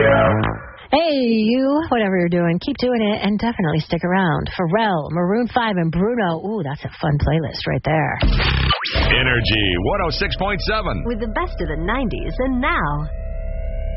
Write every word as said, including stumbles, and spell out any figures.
Hey, you, whatever you're doing, keep doing it and definitely stick around. Pharrell, Maroon five, and Bruno. Ooh, that's a fun playlist right there. Energy one oh six point seven. With the best of the nineties and now.